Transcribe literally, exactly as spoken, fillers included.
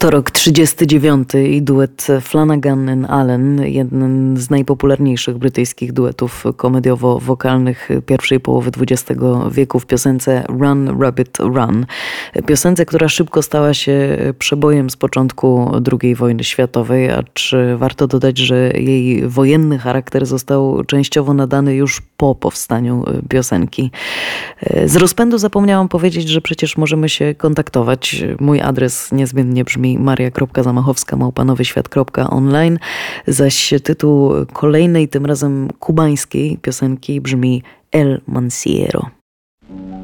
To rok trzydziesty dziewiąty i duet Flanagan and Allen, jeden z najpopularniejszych brytyjskich duetów komediowo-wokalnych pierwszej połowy dwudziestego wieku w piosence Run Rabbit Run. Piosence, która szybko stała się przebojem z początku drugiej wojny światowej, acz warto dodać, że jej wojenny charakter został częściowo nadany już po powstaniu piosenki. Z rozpędu zapomniałam powiedzieć, że przecież możemy się kontaktować. Mój adres niezmiennie brzmi maria kropka zamachowska małpa nowy świat kropka online, zaś tytuł kolejnej, tym razem kubańskiej piosenki brzmi El Manciero.